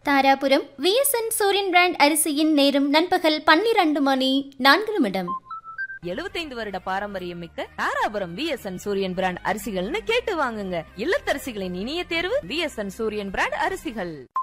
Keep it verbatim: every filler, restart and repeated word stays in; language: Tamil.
தாராபுரம் விஎஸ்என் சூரியன் பிராண்ட் அரிசியின் நேரம் நண்பகல் பன்னிரண்டு மணி நான்கு நிமிடம். எழுபத்தைந்து வருட பாரம்பரியம் மிக்க தாராபுரம் விஎஸ்என் சூரியன் பிராண்ட் அரிசிகள்னு கேட்டு வாங்குங்க. இல்லத்தரசிகளின் இனிய தேர்வு விஎஸ்என் சூரியன் பிராண்ட் அரிசிகள்.